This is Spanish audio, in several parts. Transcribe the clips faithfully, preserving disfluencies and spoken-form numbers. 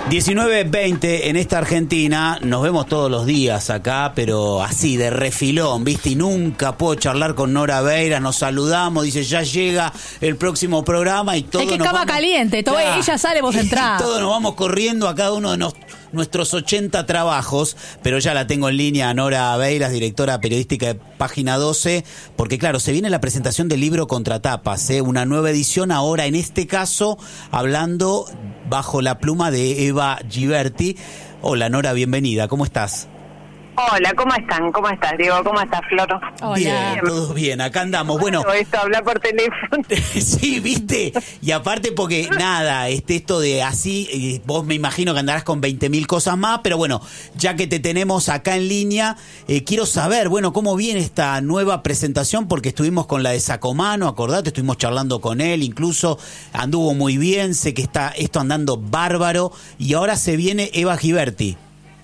diecinueve veinte en esta Argentina, nos vemos todos los días acá, pero así de refilón, ¿viste? Y nunca puedo charlar con Nora Beiras, nos saludamos, dice ya llega el próximo programa y todo. Es que nos cama vamos, caliente, todo, ya, ella sale, vos entrás. Y todos nos vamos corriendo a cada uno de nos, nuestros ochenta trabajos, pero ya la tengo en línea a Nora Beiras, directora periodística de Página doce, porque claro, se viene la presentación del libro Contratapas, ¿eh? Una nueva edición ahora, en este caso, hablando bajo la pluma de Eva Giberti. Hola Nora, bienvenida, ¿cómo estás? Hola, ¿cómo están? ¿Cómo estás, Diego? ¿Cómo estás, Flor? Hola. Bien, todos bien, acá andamos. Bueno, esto, hablar por teléfono. Sí, ¿viste? Y aparte porque, nada, este, esto de así, eh, vos me imagino que andarás con veinte mil cosas más, pero bueno, ya que te tenemos acá en línea, eh, quiero saber, bueno, cómo viene esta nueva presentación, porque estuvimos con la de Sacomano, acordate, estuvimos charlando con él, incluso anduvo muy bien, sé que está esto andando bárbaro, y ahora se viene Eva Giberti.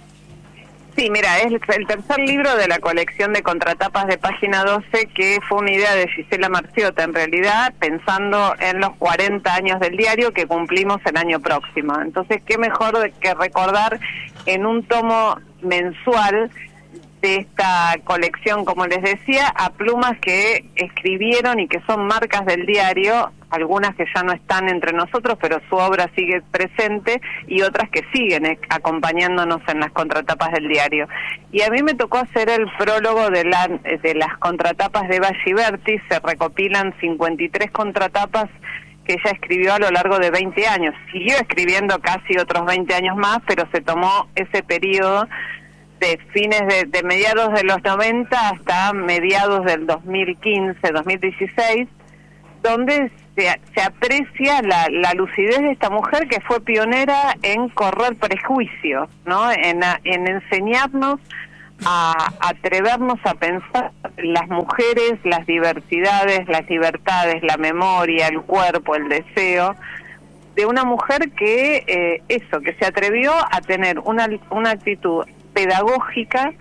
Sí, mira, es el tercer libro de la colección de contratapas de Página doce, que fue una idea de Gisela Marciota, en realidad, pensando en los cuarenta años del diario que cumplimos el año próximo. Entonces, qué mejor que recordar en un tomo mensual de esta colección, como les decía, a plumas que escribieron y que son marcas del diario, algunas que ya no están entre nosotros, pero su obra sigue presente, y otras que siguen eh, acompañándonos en las contratapas del diario. Y a mí me tocó hacer el prólogo de, la, de las contratapas de Eva Giberti. Se recopilan cincuenta y tres contratapas que ella escribió a lo largo de veinte años. Siguió escribiendo casi otros veinte años más, pero se tomó ese periodo de fines de, de mediados de los noventa hasta mediados del dos mil quince, dos mil dieciséis, donde se, se aprecia la, la lucidez de esta mujer que fue pionera en correr prejuicios, ¿no? En, a, en enseñarnos a atrevernos a pensar las mujeres, las diversidades, las libertades, la memoria, el cuerpo, el deseo, de una mujer que, eh, eso, que se atrevió a tener una, una actitud pedagógica,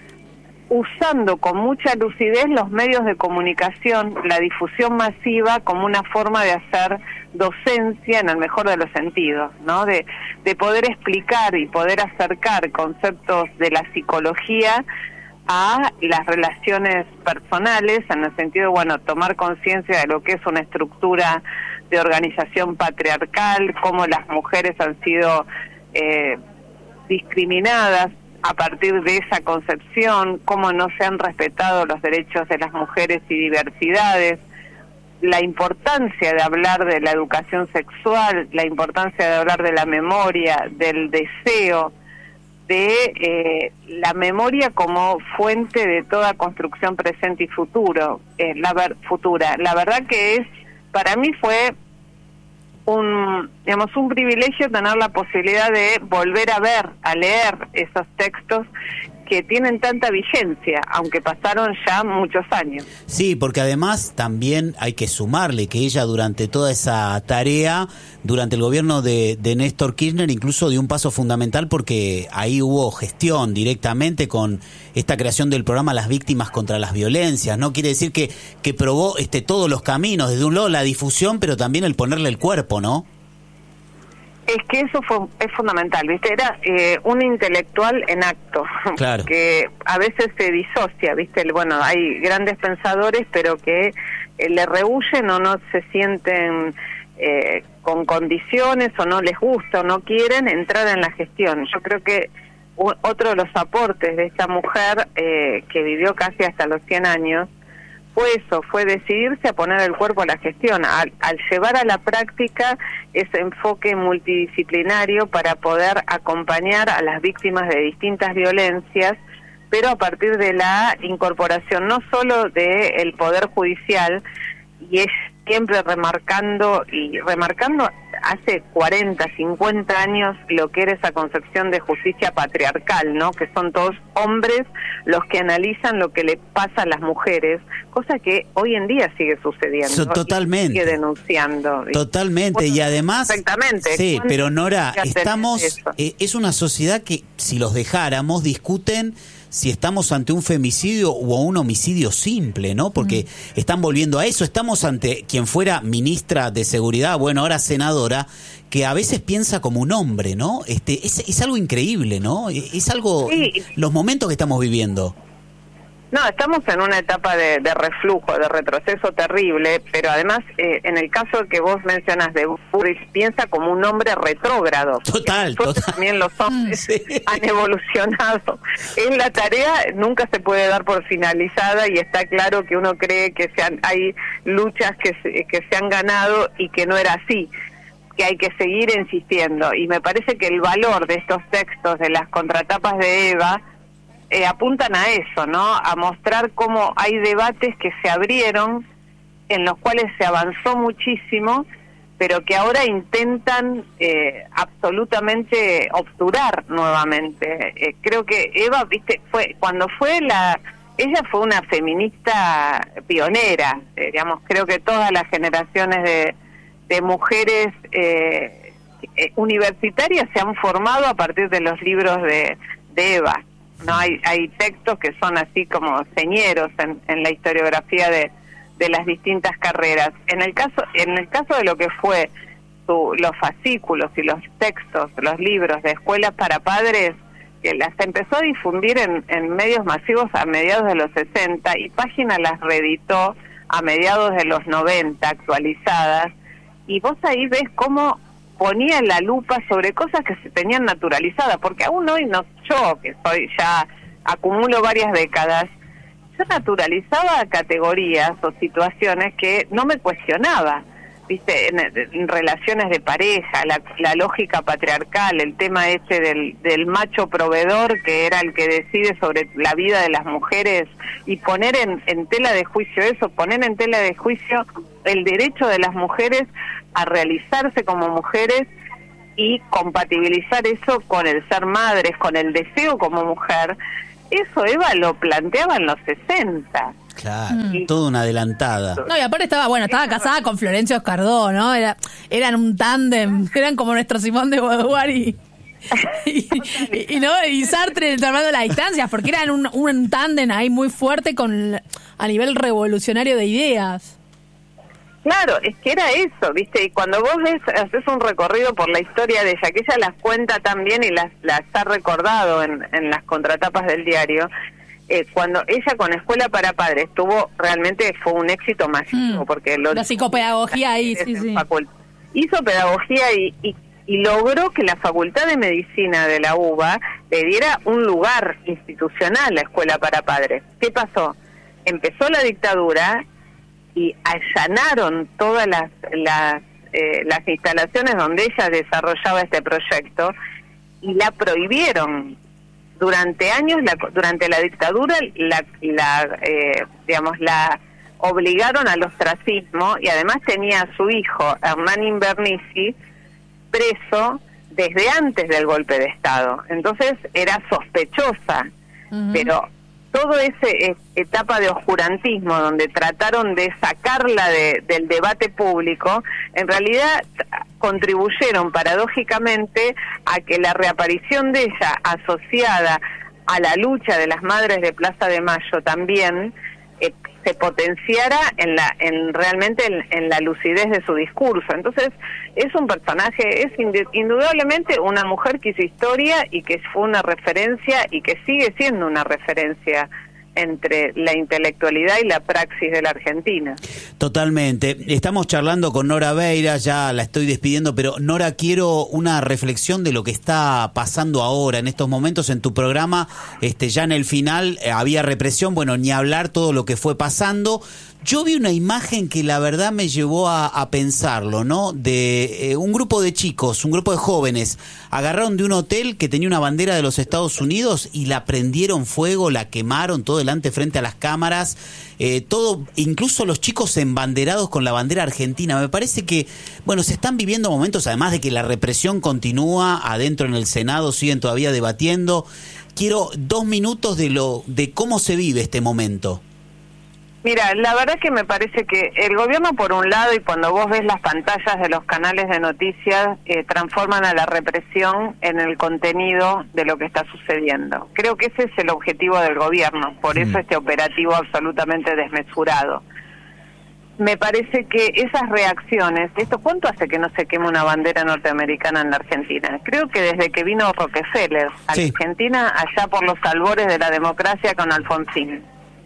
usando con mucha lucidez los medios de comunicación, la difusión masiva, como una forma de hacer docencia en el mejor de los sentidos, ¿no? De, de poder explicar y poder acercar conceptos de la psicología a las relaciones personales, en el sentido de, bueno, tomar conciencia de lo que es una estructura de organización patriarcal, cómo las mujeres han sido eh, discriminadas a partir de esa concepción, cómo no se han respetado los derechos de las mujeres y diversidades, la importancia de hablar de la educación sexual, la importancia de hablar de la memoria, del deseo, de eh, la memoria como fuente de toda construcción presente y futuro, eh, la ver, futura. La verdad que es, para mí fue un, digamos, un privilegio tener la posibilidad de volver a ver, a leer esos textos que tienen tanta vigencia, aunque pasaron ya muchos años. Sí, porque además también hay que sumarle que ella durante toda esa tarea, durante el gobierno de, de Néstor Kirchner, incluso dio un paso fundamental, porque ahí hubo gestión directamente con esta creación del programa Las Víctimas contra las Violencias, ¿no? Quiere decir que, que probó este, todos los caminos, desde un lado la difusión, pero también el ponerle el cuerpo, ¿no? Es que eso fue, es fundamental, ¿viste? Era eh, un intelectual en acto, claro, que a veces se disocia, ¿viste? Bueno, hay grandes pensadores, pero que eh, le rehuyen o no se sienten eh, con condiciones, o no les gusta o no quieren entrar en la gestión. Yo creo que u- otro de los aportes de esta mujer, eh, que vivió casi hasta los cien años, fue eso, fue decidirse a poner el cuerpo a la gestión, al, al llevar a la práctica ese enfoque multidisciplinario para poder acompañar a las víctimas de distintas violencias, pero a partir de la incorporación no solo del Poder Judicial, y es siempre remarcando, y remarcando hace cuarenta, cincuenta años lo que era esa concepción de justicia patriarcal, ¿no? Que son todos hombres los que analizan lo que le pasa a las mujeres, cosa que hoy en día sigue sucediendo. So, totalmente. Y sigue denunciando. Totalmente, bueno, y además... Exactamente. Sí, pero Nora, estamos... Eso? Eh, es una sociedad que, si los dejáramos, discuten si estamos ante un femicidio o un homicidio simple, ¿no? Porque mm. están volviendo a eso. Estamos ante quien fuera ministra de Seguridad, bueno, ahora senadora, que a veces piensa como un hombre, ¿no? Este, es, es algo increíble, ¿no? Es algo, sí. Los momentos que estamos viviendo. No, estamos en una etapa de, de reflujo, de retroceso terrible, pero además, eh, en el caso que vos mencionas de Bullrich, piensa como un hombre retrógrado. Total, total. También los hombres sí. han evolucionado. En la tarea nunca se puede dar por finalizada y está claro que uno cree que se han, hay luchas que se, que se han ganado y que no era así, que hay que seguir insistiendo. Y me parece que el valor de estos textos, de las contratapas de Eva, Eh, apuntan a eso, ¿no? A mostrar cómo hay debates que se abrieron, en los cuales se avanzó muchísimo, pero que ahora intentan eh, absolutamente obturar nuevamente. Eh, creo que Eva, viste, fue cuando fue la... Ella fue una feminista pionera, eh, digamos, creo que todas las generaciones de, de mujeres eh, eh, universitarias se han formado a partir de los libros de, de Eva. No hay hay textos que son así como señeros en, en la historiografía de, de las distintas carreras. En el caso en el caso de lo que fue su, los fascículos y los textos, los libros de escuelas para padres, que las empezó a difundir en, en medios masivos a mediados de los sesenta y Página las reeditó a mediados de los noventa, actualizadas, y vos ahí ves cómo ponía la lupa sobre cosas que se tenían naturalizadas, porque aún hoy no, yo que soy ya acumulo varias décadas, yo naturalizaba categorías o situaciones que no me cuestionaba, viste, en, en relaciones de pareja, la, la lógica patriarcal, el tema ese del, del macho proveedor que era el que decide sobre la vida de las mujeres, y poner en, en tela de juicio eso, poner en tela de juicio el derecho de las mujeres a realizarse como mujeres y compatibilizar eso con el ser madres, con el deseo como mujer. Eso Eva lo planteaba en los sesenta. Claro, mm. toda una adelantada. No, y aparte estaba, bueno, estaba casada con Florencio Escardó, ¿no? Era, eran un tándem, eran como nuestro Simón de Beauvoir y, y, y, y, ¿no? y Sartre tomando las distancias, porque eran un, un tándem ahí muy fuerte con a nivel revolucionario de ideas. Claro, es que era eso, ¿viste? Y cuando vos ves, haces un recorrido por la historia de ella, que ella las cuenta también y las, las ha recordado en, en las contratapas del diario, eh, cuando ella con Escuela para Padres tuvo, realmente fue un éxito masivo, mm, porque... Lo, la psicopedagogía ahí, sí, sí. Hizo pedagogía y, y, y logró que la Facultad de Medicina de la UBA le diera un lugar institucional a Escuela para Padres. ¿Qué pasó? Empezó la dictadura y allanaron todas las las, eh, las instalaciones donde ella desarrollaba este proyecto y la prohibieron. Durante años, la, durante la dictadura, la, la eh, digamos, la obligaron al ostracismo, y además tenía a su hijo, Hernán Invernici, preso desde antes del golpe de Estado. Entonces era sospechosa, uh-huh. pero... Toda esa etapa de oscurantismo donde trataron de sacarla de, del debate público, en realidad contribuyeron paradójicamente a que la reaparición de ella, asociada a la lucha de las madres de Plaza de Mayo también, eh, se potenciara en la en realmente en, en la lucidez de su discurso. Entonces es un personaje, es indudablemente una mujer que hizo historia y que fue una referencia y que sigue siendo una referencia entre la intelectualidad y la praxis de la Argentina. Totalmente. Estamos charlando con Nora Beira, ya la estoy despidiendo, pero Nora, quiero una reflexión de lo que está pasando ahora, en estos momentos en tu programa. Este, ya en el final eh, había represión, bueno, ni hablar todo lo que fue pasando. Yo vi una imagen que la verdad me llevó a, a pensarlo, ¿no? De eh, un grupo de chicos, un grupo de jóvenes, agarraron de un hotel que tenía una bandera de los Estados Unidos y la prendieron fuego, la quemaron todo delante frente a las cámaras, eh, todo, incluso los chicos embanderados con la bandera argentina. Me parece que, bueno, se están viviendo momentos, además de que la represión continúa, adentro en el Senado siguen todavía debatiendo. Quiero dos minutos de lo de cómo se vive este momento. Mira, la verdad que me parece que el gobierno, por un lado, y cuando vos ves las pantallas de los canales de noticias, eh, transforman a la represión en el contenido de lo que está sucediendo. Creo que ese es el objetivo del gobierno, por eso este operativo absolutamente desmesurado. Me parece que esas reacciones, esto ¿cuánto hace que no se quema una bandera norteamericana en la Argentina? Creo que desde que vino Rockefeller a sí. Argentina, allá por los albores de la democracia con Alfonsín.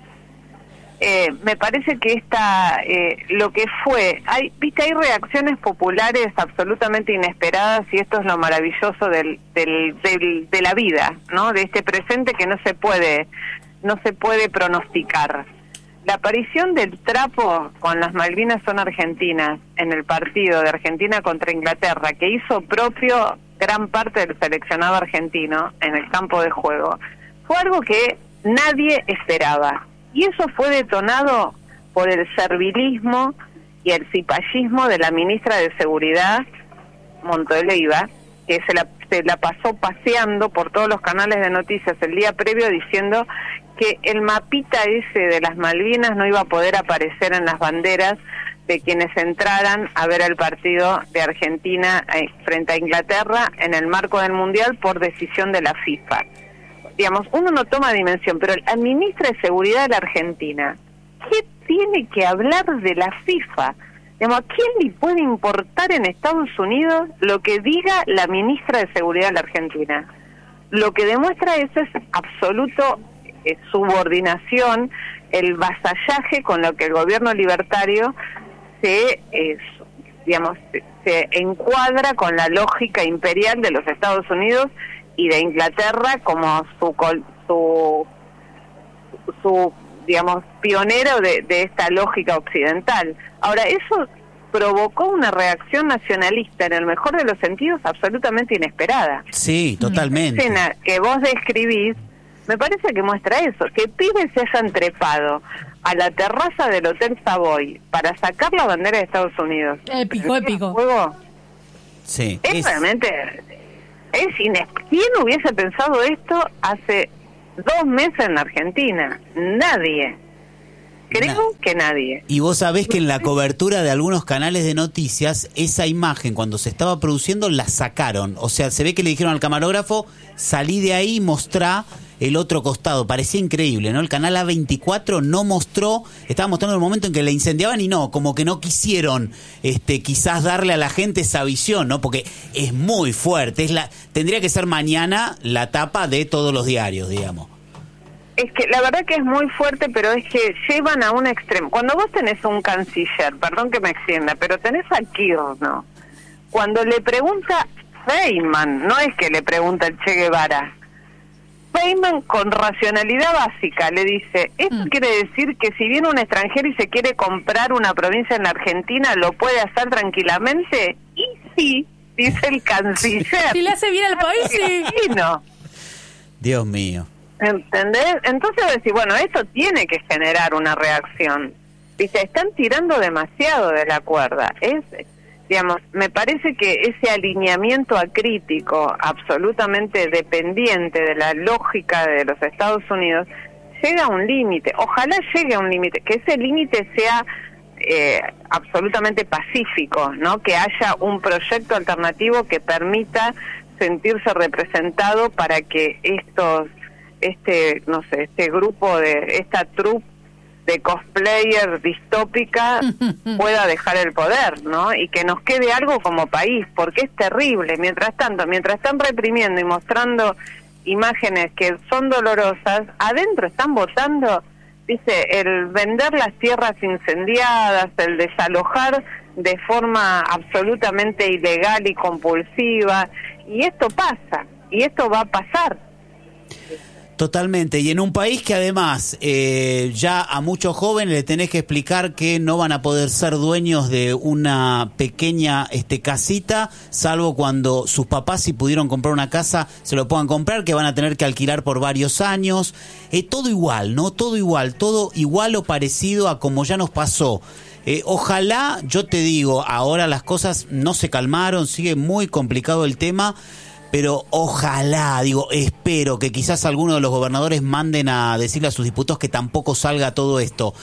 Eh, me parece que esta, eh, lo que fue, hay, viste, hay reacciones populares absolutamente inesperadas y esto es lo maravilloso del, del, del, de la vida, ¿no? De este presente que no se puede, no se puede pronosticar. La aparición del trapo con las Malvinas son argentinas en el partido de Argentina contra Inglaterra, que hizo propio gran parte del seleccionado argentino en el campo de juego, fue algo que nadie esperaba. Y eso fue detonado por el servilismo y el cipallismo de la ministra de Seguridad, Montoleiva, que se la, se la pasó paseando por todos los canales de noticias el día previo diciendo que el mapita ese de las Malvinas no iba a poder aparecer en las banderas de quienes entraran a ver el partido de Argentina eh, frente a Inglaterra en el marco del Mundial por decisión de la FIFA. Digamos, uno no toma dimensión, pero la ministra de Seguridad de la Argentina, ¿qué tiene que hablar de la FIFA? Digamos, ¿a quién le puede importar en Estados Unidos lo que diga la ministra de Seguridad de la Argentina? Lo que demuestra eso es absoluto eh, subordinación, el vasallaje con lo que el gobierno libertario se, eh, digamos, se, se encuadra con la lógica imperial de los Estados Unidos y de Inglaterra como su su, su digamos, pionero de, de esta lógica occidental. Ahora, eso provocó una reacción nacionalista, en el mejor de los sentidos, absolutamente inesperada. Sí, totalmente. La escena que vos describís, me parece que muestra eso, que pibes se hayan trepado a la terraza del Hotel Savoy para sacar la bandera de Estados Unidos. Épico, épico. Juego, sí. Es, es realmente... Es ines- ¿Quién hubiese pensado esto hace dos meses en la Argentina? Nadie. Creo Na- que nadie. Y vos sabés que en la cobertura de algunos canales de noticias, esa imagen cuando se estaba produciendo la sacaron. O sea, se ve que le dijeron al camarógrafo, salí de ahí y mostrá el otro costado. Parecía increíble, ¿no? El canal A veinticuatro no mostró, estaba mostrando el momento en que la incendiaban y no, como que no quisieron este, quizás darle a la gente esa visión, ¿no? Porque es muy fuerte, es la tendría que ser mañana la tapa de todos los diarios, digamos. Es que la verdad que es muy fuerte, pero es que llevan a un extremo. Cuando vos tenés un canciller, perdón que me extienda, pero tenés a Kirchner, ¿no? Cuando le pregunta Feynman, no es que le pregunta el Che Guevara, Feynman con racionalidad básica le dice, esto mm. quiere decir que si viene un extranjero y se quiere comprar una provincia en la Argentina, ¿lo puede hacer tranquilamente? Y sí, dice el canciller. Si le hace bien al país, sí. Y no. Dios mío. ¿Entendés? Entonces decís, bueno, esto tiene que generar una reacción. Dice, están tirando demasiado de la cuerda. Es, digamos, me parece que ese alineamiento acrítico, absolutamente dependiente de la lógica de los Estados Unidos, llega a un límite. Ojalá llegue a un límite, que ese límite sea eh, absolutamente pacífico, ¿no? Que haya un proyecto alternativo que permita sentirse representado para que estos este, no sé, este grupo de, esta troupe de cosplayer distópica pueda dejar el poder, ¿no? Y que nos quede algo como país, porque es terrible. Mientras tanto, mientras están reprimiendo y mostrando imágenes que son dolorosas, adentro están votando, dice, el vender las tierras incendiadas, el desalojar de forma absolutamente ilegal y compulsiva, y esto pasa, y esto va a pasar. Totalmente, y en un país que además eh, ya a muchos jóvenes le tenés que explicar que no van a poder ser dueños de una pequeña este casita, salvo cuando sus papás, si pudieron comprar una casa, se lo puedan comprar, que van a tener que alquilar por varios años. Eh, todo igual, ¿no? Todo igual, todo igual o parecido a como ya nos pasó. Eh, ojalá, yo te digo, ahora las cosas no se calmaron, sigue muy complicado el tema, pero ojalá, digo, espero que quizás alguno de los gobernadores manden a decirle a sus diputados que tampoco salga todo esto.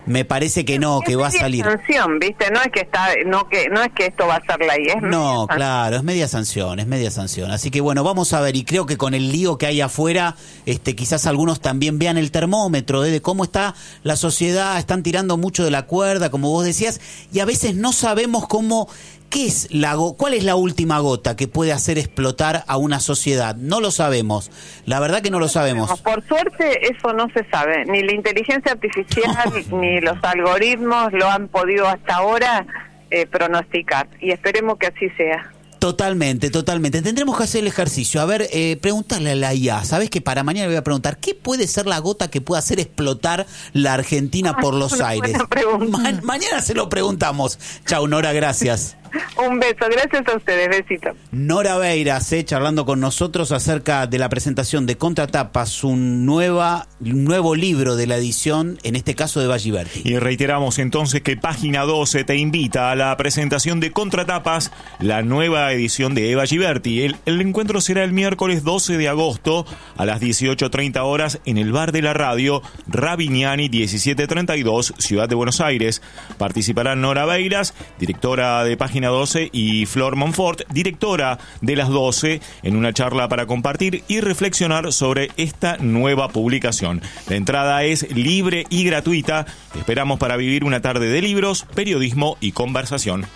me parece que no, que va a salir. Es media sanción, ¿viste? No es que está, no que no es que esto va a ser ley, es No, claro, es media sanción, es media sanción. Así que bueno, vamos a ver, y creo que con el lío que hay afuera, este, quizás algunos también vean el termómetro ¿eh? de cómo está la sociedad, están tirando mucho de la cuerda, como vos decías, y a veces no sabemos cómo, qué es la, cuál es la última gota que puede hacer explotar a una sociedad. No lo sabemos, la verdad que no lo sabemos. Por suerte eso no se sabe, ni la inteligencia artificial ni los algoritmos lo han podido hasta ahora eh, pronosticar, y esperemos que así sea. Totalmente, totalmente. Tendremos que hacer el ejercicio. A ver, eh, preguntarle a la I A. ¿Sabes que para mañana le voy a preguntar qué puede ser la gota que pueda hacer explotar la Argentina por los aires? Ma mañana se lo preguntamos. Chau, Nora, gracias. Un beso, gracias a ustedes, besitos. Nora Beiras, eh, charlando con nosotros acerca de la presentación de Contratapas, un, nueva, un nuevo libro de la edición, en este caso de Eva Giberti. Y reiteramos entonces que Página doce te invita a la presentación de Contratapas, la nueva edición de Eva Giberti. El, el encuentro será el miércoles doce de agosto a las dieciocho treinta horas en el Bar de la Radio, Ravignani diecisiete treinta y dos, Ciudad de Buenos Aires. Participarán Nora Beiras, directora de Página doce, y Flor Monfort, directora de Las doce, en una charla para compartir y reflexionar sobre esta nueva publicación. La entrada es libre y gratuita. Te esperamos para vivir una tarde de libros, periodismo y conversación.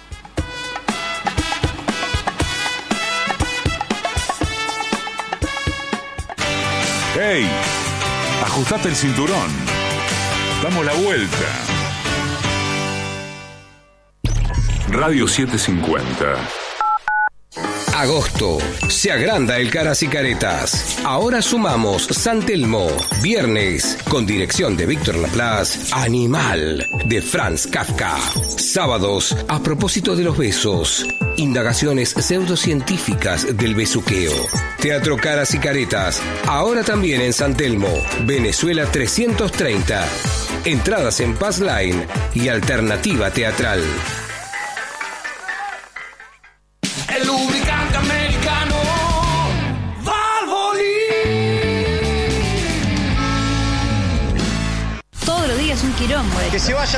¡Hey! Ajustate el cinturón. Damos la vuelta. Radio setecientos cincuenta. Agosto. Se agranda el Caras y Caretas. Ahora sumamos San Telmo. Viernes, con dirección de Víctor Laplace, Animal, de Franz Kafka. Sábados, a propósito de los besos. Indagaciones pseudocientíficas del besuqueo. Teatro Caras y Caretas. Ahora también en San Telmo. Venezuela trescientos treinta. Entradas en Pass Line y Alternativa Teatral. El lubricante americano Valvoline. Todos los días un quilombo. Que se vaya